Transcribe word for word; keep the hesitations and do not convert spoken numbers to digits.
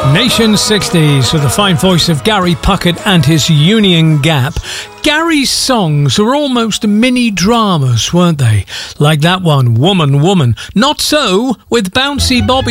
Nation sixties with the fine voice of Gary Puckett and his Union Gap. Gary's songs were almost mini dramas, weren't they? Like that one, Woman, Woman. Not so with Bouncy Bobby.